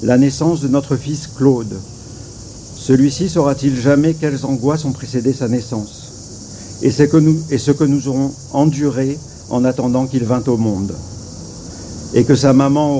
la naissance de notre fils Claude. Celui-ci saura-t-il jamais quelles angoisses ont précédé sa naissance et ce que nous aurons enduré en attendant qu'il vînt au monde, et que sa maman